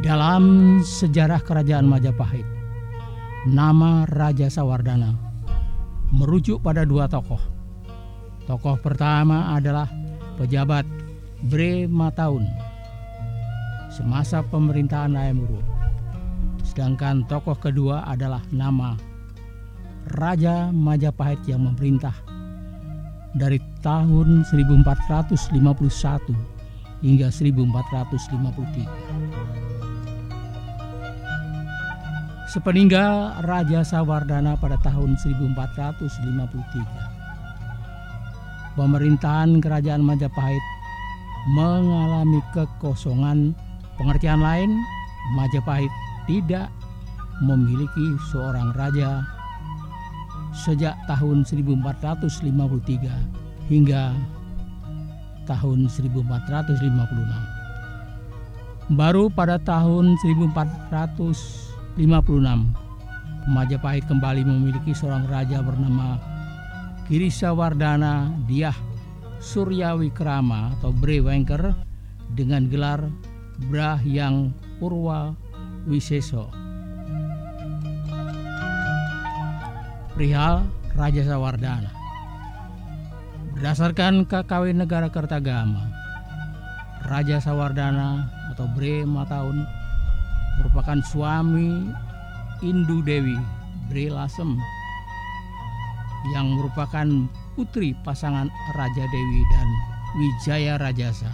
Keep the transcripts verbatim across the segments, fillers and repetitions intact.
Dalam sejarah kerajaan Majapahit, nama Raja Sawardana merujuk pada dua tokoh. Tokoh pertama adalah pejabat Bre Mataun semasa pemerintahan Hayam Wuruk. Sedangkan tokoh kedua adalah nama Raja Majapahit yang memerintah dari tahun seribu empat ratus lima puluh satu hingga seribu empat ratus lima puluh tiga. Sepeninggal Raja Sawardana pada tahun seribu empat ratus lima puluh tiga, pemerintahan kerajaan Majapahit mengalami kekosongan. Pengertian lain, Majapahit tidak memiliki seorang raja sejak tahun seribu empat ratus lima puluh tiga hingga tahun seribu empat ratus lima puluh enam. Baru pada tahun seribu empat ratus lima puluh enam, Majapahit kembali memiliki seorang raja bernama Girisawardana Dyah Suryawikrama atau Bre Wengker dengan gelar Brahyang Purwa Wiseso. Perihal Raja Sawardana, berdasarkan K K W Negara Kertagama, Raja Sawardana atau Bre Mataun merupakan suami Indu Dewi Bre Lasem yang merupakan putri pasangan Raja Dewi dan Wijaya Rajasa.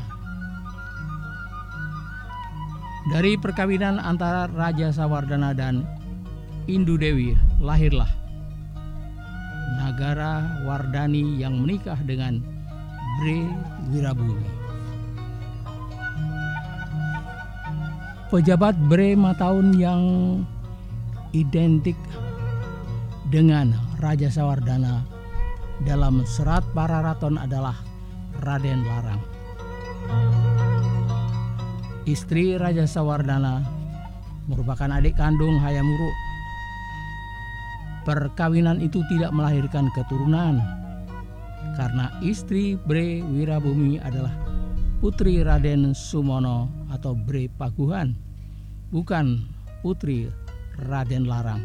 Dari perkawinan antara Raja Sawardana dan Indu Dewi lahirlah Nagara Wardani yang menikah dengan Bre Wirabumi. Pejabat Bre Mataun yang identik dengan Raja Sawardana dalam Serat Pararaton adalah Raden Larang. Istri Raja Sawardana merupakan adik kandung Hayam Wuruk. Perkawinan itu tidak melahirkan keturunan karena istri Bre Wirabumi adalah putri Raden Sumono atau Bre Paguhan, bukan putri Raden Larang.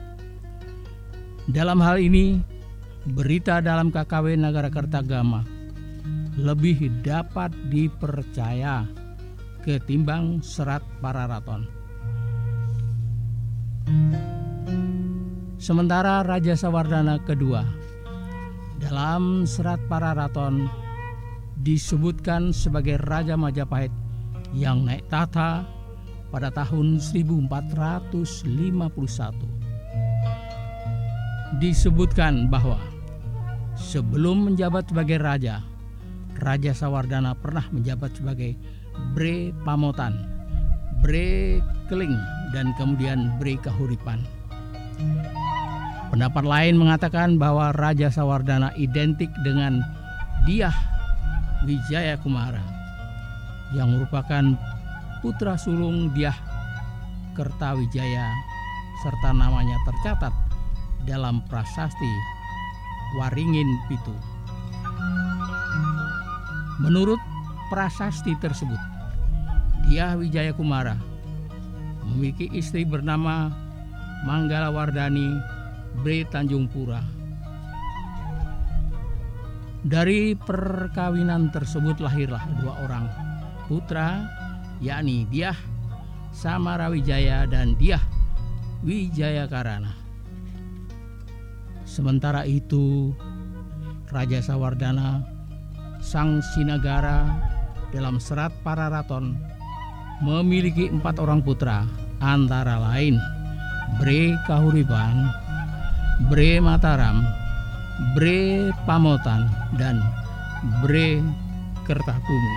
Dalam hal ini, berita dalam K K W Nagara Kertagama lebih dapat dipercaya ketimbang Serat Pararaton. Sementara Raja Sawardana kedua dalam Serat Pararaton disebutkan sebagai Raja Majapahit yang naik tahta pada tahun seribu empat ratus lima puluh satu. Disebutkan bahwa sebelum menjabat sebagai raja, Raja Sawardana pernah menjabat sebagai Bre Pamotan, Bre Keling, dan kemudian Bre Kahuripan. Pendapat lain mengatakan bahwa Raja Sawardana identik dengan Dyah Wijaya Kumara yang merupakan putra sulung Dyah Kertawijaya serta namanya tercatat dalam prasasti Waringin Pitu. Menurut prasasti tersebut, Dyah Wijaya Kumara memiliki istri bernama Manggala Wardani Bre Tanjung Pura. Dari perkawinan tersebut lahirlah dua orang putra, yakni Dyah Samarawijaya dan Dyah Wijaya Karana. Sementara itu, Raja Sawardana Sang Sinagara dalam Serat Pararaton memiliki empat orang putra, antara lain Bre Kahuripan, Bre Mataram, Bre Pamotan, dan Bre Kertabumi.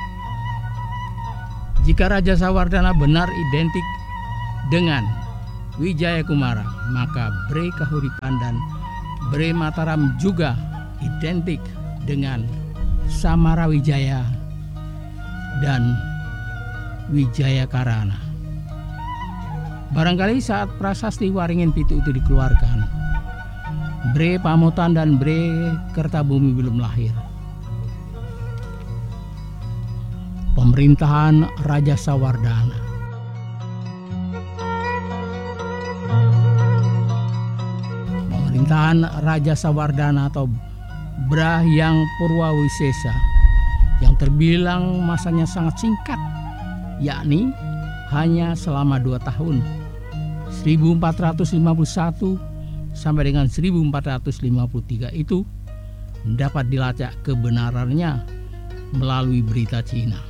Jika Raja Sawardana benar identik dengan Wijaya Kumara, maka Bre Kahuripan dan Bre Mataram juga identik dengan Samarawijaya dan Wijaya Karana. Barangkali saat prasasti Waringin Pitu itu dikeluarkan, Bre Pamotan dan Bre Kertabumi belum lahir. Pemerintahan Raja Sawardana pemerintahan Raja Sawardana atau Brahyang Purwawisesa yang terbilang masanya sangat singkat, yakni hanya selama dua tahun, seribu empat ratus lima puluh satu sampai dengan seribu empat ratus lima puluh tiga itu dapat dilacak kebenarannya melalui berita Cina.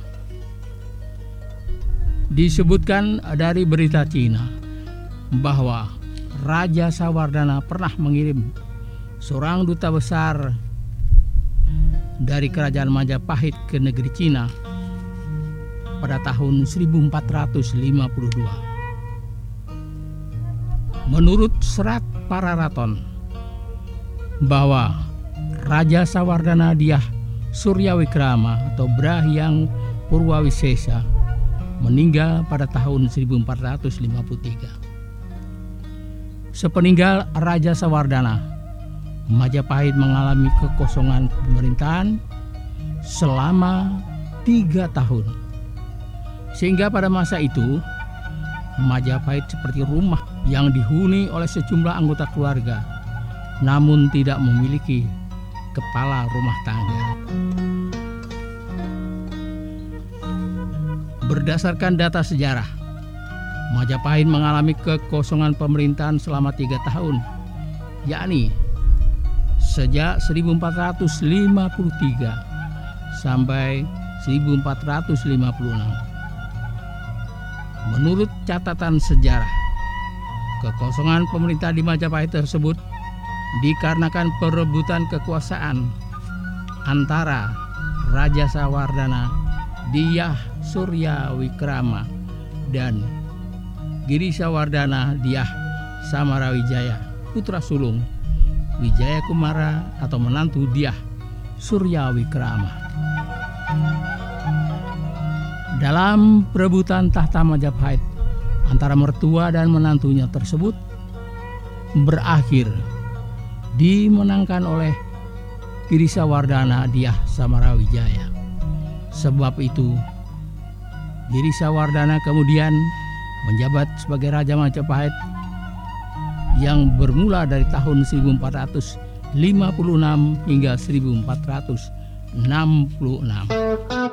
Disebutkan dari berita Cina bahwa Raja Sawardana pernah mengirim seorang duta besar dari kerajaan Majapahit ke negeri Cina pada tahun seribu empat ratus lima puluh dua. Menurut serat Pararaton bahwa Raja Sawardana Dyah Suryawikrama atau Brahyang Purwawisesa meninggal pada tahun seribu empat ratus lima puluh tiga. Sepeninggal Raja Sawardana, Majapahit mengalami kekosongan pemerintahan selama tiga tahun. Sehingga pada masa itu, Majapahit seperti rumah yang dihuni oleh sejumlah anggota keluarga, namun tidak memiliki kepala rumah tangga. Berdasarkan data sejarah, Majapahit mengalami kekosongan pemerintahan selama tiga tahun, yakni sejak seribu empat ratus lima puluh tiga sampai seribu empat ratus lima puluh enam. Menurut catatan sejarah, kekosongan pemerintah di Majapahit tersebut dikarenakan perebutan kekuasaan antara Raja Sawardana Dyah Suryawikrama dan Girisawardana Dyah Samarawijaya, putra sulung Wijaya Kumara atau menantu Dyah Suryawikrama. Dalam perebutan tahta Majapahit antara mertua dan menantunya tersebut berakhir dimenangkan oleh Girisawardana Dyah Samarawijaya. Sebab itu Girisawardana kemudian menjabat sebagai Raja Majapahit yang bermula dari tahun seribu empat ratus lima puluh enam hingga seribu empat ratus enam puluh enam.